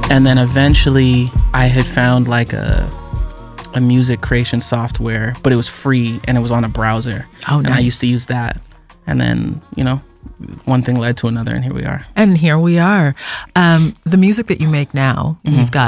And then eventually I had found like a music creation software, but it was free and it was on a browser. Oh, nice. And I used to use that. And then, one thing led to another, and here we are. And here we are. The music that you make now, you've got